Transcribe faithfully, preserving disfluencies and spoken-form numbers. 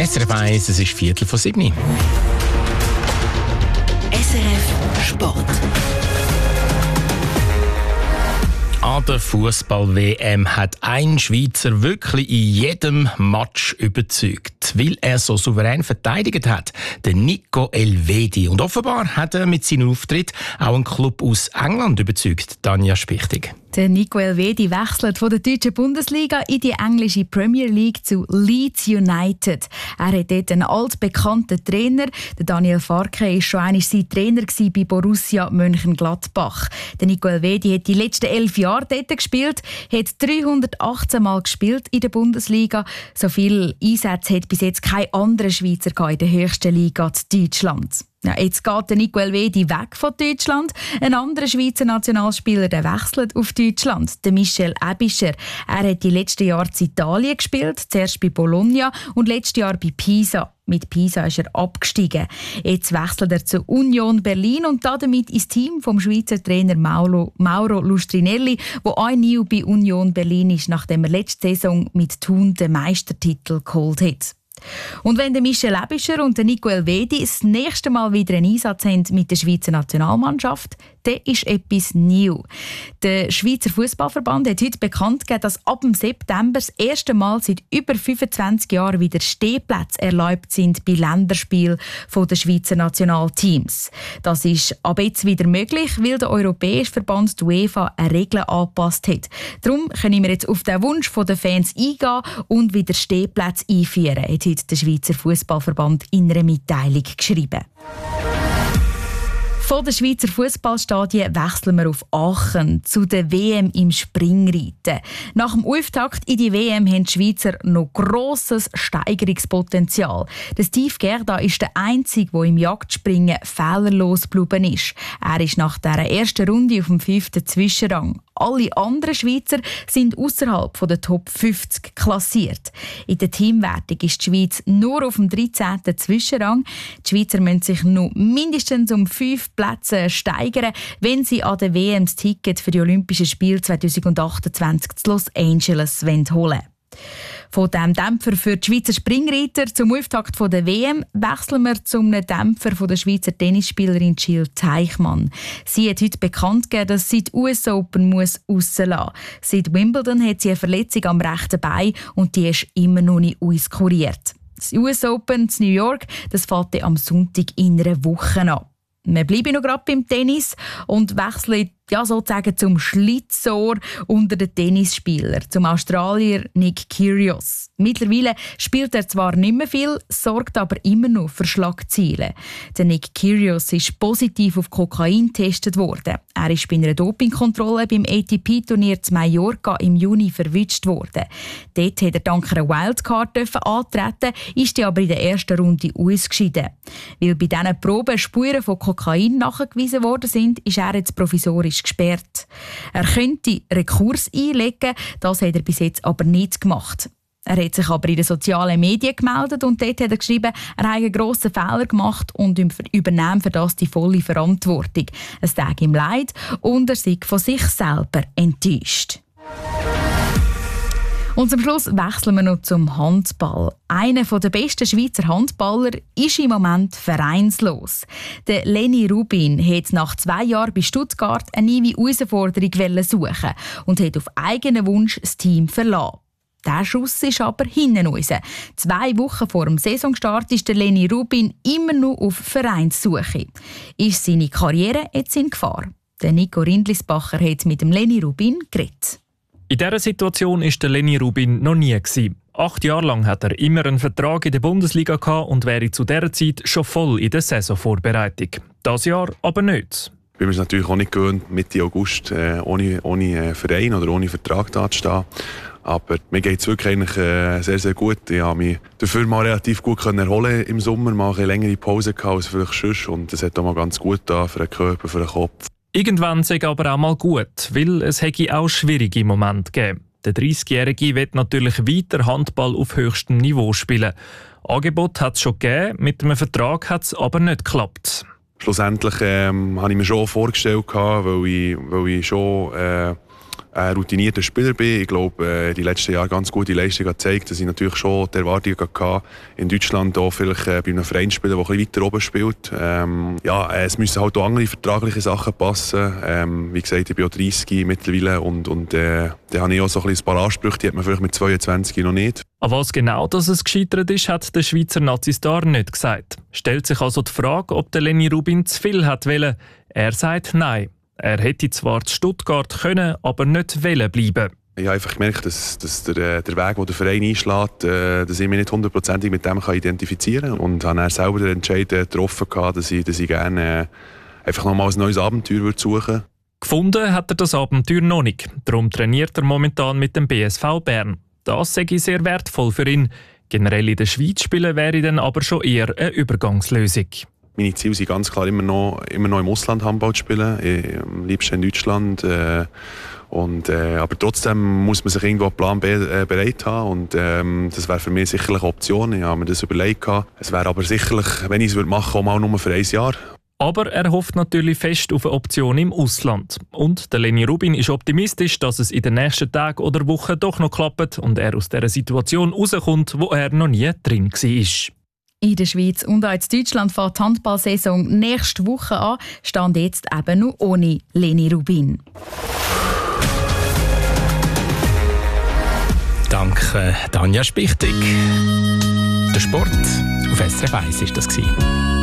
S R F eins, es ist Viertel vor sieben. S R F Sport. An der Fußball-W M hat ein Schweizer wirklich in jedem Match überzeugt, weil er so souverän verteidigt hat, der Nico Elvedi. Und offenbar hat er mit seinem Auftritt auch einen Club aus England überzeugt, Tanja Spichtig. Der Nico Elvedi wechselt von der deutschen Bundesliga in die englische Premier League zu Leeds United. Er hat dort einen altbekannten Trainer. Der Daniel Farke war schon einmal sein Trainer bei Borussia Mönchengladbach. Der Nico Elvedi hat die letzten elf Jahre dort gespielt, hat dreihundertachtzehn Mal gespielt in der Bundesliga. So viele Einsätze hat bis jetzt kein anderer Schweizer in der höchsten Liga in Deutschland. Ja, jetzt geht der Nico Elvedi weg von Deutschland. Ein anderer Schweizer Nationalspieler der wechselt auf Deutschland, der Michel Aebischer. Er hat die letzten Jahre in Italien gespielt, zuerst bei Bologna und letztes Jahr bei Pisa. Mit Pisa ist er abgestiegen. Jetzt wechselt er zu Union Berlin und damit ins Team vom Schweizer Trainer Mauro, Mauro Lustrinelli, der auch neu bei Union Berlin ist, nachdem er letzte Saison mit Thun den Meistertitel geholt hat. Und wenn der Michel Aebischer und der Nico Elvedi das nächste Mal wieder einen Einsatz haben mit der Schweizer Nationalmannschaft, dann ist etwas new. Der Schweizer Fußballverband hat heute bekannt gegeben, dass ab dem September das erste Mal seit über fünfundzwanzig Jahren wieder Stehplätze erlaubt sind bei Länderspielen der Schweizer Nationalteams. Das ist ab jetzt wieder möglich, weil der Europäische Verband, die UEFA, eine Regel angepasst hat. Darum können wir jetzt auf den Wunsch der Fans eingehen und wieder Stehplätze einführen, hat heute der Schweizer Fußballverband in einer Mitteilung geschrieben. Von den Schweizer Fußballstadien wechseln wir auf Aachen zu der W M im Springreiten. Nach dem Auftakt in die W M haben die Schweizer noch grosses Steigerungspotenzial. Der Steve Gerda ist der Einzige, der im Jagdspringen fehlerlos geblieben ist. Er ist nach dieser ersten Runde auf dem fünften Zwischenrang. Alle anderen Schweizer sind außerhalb der Top fünfzig klassiert. In der Teamwertung ist die Schweiz nur auf dem dreizehnten Zwischenrang. Die Schweizer müssen sich noch mindestens um fünf Plätze steigern, wenn sie an der W M das Ticket für die Olympischen Spiele zwanzig achtundzwanzig zu Los Angeles holen wollen. Von diesem Dämpfer für die Schweizer Springreiter zum Auftakt der W M wechseln wir zu einem Dämpfer von der Schweizer Tennisspielerin Jill Teichmann. Sie hat heute bekannt gegeben, dass sie die U S Open muss rauslassen muss. Seit Wimbledon hat sie eine Verletzung am rechten Bein und die ist immer noch nicht auskuriert. Das U S Open in New York, das fällt am Sonntag in einer Woche an. Wir bleiben noch gerade beim Tennis und wechseln ja, sozusagen zum Schlitzohr unter den Tennisspielern, zum Australier Nick Kyrgios. Mittlerweile spielt er zwar nicht mehr viel, sorgt aber immer noch für Schlagzeilen. Der Nick Kyrgios ist positiv auf Kokain getestet worden. Er ist bei einer Dopingkontrolle beim A T P-Turnier zu Mallorca im Juni verwitscht worden. Dort hat er dank einer Wildcard antreten, ist er aber in der ersten Runde ausgeschieden. Weil bei diesen Proben Spuren von Kokain nachgewiesen worden sind, ist er jetzt provisorisch gesperrt. Er könnte Rekurs einlegen, das hat er bis jetzt aber nicht gemacht. Er hat sich aber in den sozialen Medien gemeldet und dort hat er geschrieben, er habe einen grossen Fehler gemacht und übernehme für das die volle Verantwortung. Es tut ihm leid und er sei von sich selber enttäuscht. Und zum Schluss wechseln wir noch zum Handball. Einer der besten Schweizer Handballer ist im Moment vereinslos. Der Lenny Rubin hat nach zwei Jahren bei Stuttgart eine neue Herausforderung suchen und hat auf eigenen Wunsch das Team verlassen. Der Schuss ist aber hinten raus. Zwei Wochen vor dem Saisonstart ist der Lenny Rubin immer noch auf Vereinssuche. Ist seine Karriere jetzt in Gefahr? Der Nico Rindlisbacher hat mit dem Lenny Rubin geredet. In dieser Situation war der Lenny Rubin noch nie. Acht Jahre lang hat er immer einen Vertrag in der Bundesliga gehabt und wäre zu dieser Zeit schon voll in der Saisonvorbereitung. Das Jahr aber nicht. Wir sind es natürlich auch nicht gewöhnt, Mitte August äh, ohne, ohne Verein oder ohne Vertrag da zu stehen. Aber mir geht es wirklich eigentlich, äh, sehr, sehr gut. Ich habe mich dafür mal relativ gut erholen im Sommer, mal eine längere Pause gehabt als vielleicht sonst. Und das hat auch mal ganz gut getan für den Körper, für den Kopf. Irgendwann sei aber auch mal gut, weil es hätte auch schwierige Momente gegeben. Der dreißigjährige will natürlich weiter Handball auf höchstem Niveau spielen. Angebot hat es schon gegeben, mit einem Vertrag hat es aber nicht geklappt. Schlussendlich ähm, habe ich mir schon vorgestellt, weil ich, weil ich schon äh, ein routinierter Spieler bin. Ich glaube, die letzten Jahre ganz gute Leistung hat gezeigt, dass ich natürlich schon die Erwartungen hatte, in Deutschland auch vielleicht bei einem Verein spielen, der ein bisschen weiter oben spielt. Ähm, ja, es müssen halt auch andere vertragliche Sachen passen. Ähm, wie gesagt, ich bin auch dreißig mittlerweile und, und äh, da habe ich auch so ein paar Ansprüche, die hat man vielleicht mit zweiundzwanzig noch nicht. An was genau dass es gescheitert ist, hat der Schweizer Nazistar nicht gesagt. Stellt sich also die Frage, ob der Lenny Rubin zu viel hat wollen. Er sagt nein. Er hätte zwar zu Stuttgart können, aber nicht wollen bleiben. Ich habe einfach gemerkt, dass, dass der, der Weg, den der Verein einschlägt, äh, dass ich mich nicht hundertprozentig mit dem kann identifizieren kann. Und habe dann selber den Entscheid getroffen, dass ich, dass ich gerne äh, einfach nochmal ein neues Abenteuer würde suchen. Gefunden hat er das Abenteuer noch nicht. Darum trainiert er momentan mit dem B S V Bern. Das sei sehr wertvoll für ihn. Generell in der Schweiz spielen wäre dann aber schon eher eine Übergangslösung. Meine Ziele sind ganz klar immer noch, immer noch im Ausland Handball zu spielen, ich, am liebsten in Deutschland. Äh, und, äh, aber trotzdem muss man sich irgendwo einen Plan B äh, bereit haben und ähm, das wäre für mich sicherlich eine Option. Ich habe mir das überlegt. Es wäre aber sicherlich, wenn ich es machen würde, auch nur für ein Jahr. Aber er hofft natürlich fest auf eine Option im Ausland. Und der Lenny Rubin ist optimistisch, dass es in den nächsten Tagen oder Wochen doch noch klappt und er aus dieser Situation rauskommt, wo er noch nie drin war. In der Schweiz und auch in Deutschland fängt die Handballsaison nächste Woche an, stand jetzt eben noch ohne Lenny Rubin. Danke, Tanja Spichtig. Der Sport auf S R F eins war das.